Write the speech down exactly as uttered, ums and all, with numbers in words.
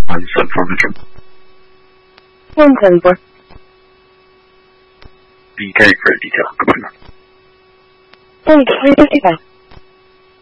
I'm Central Vision. one ten four. B K for detail. Goodbye now. one three fifty-five.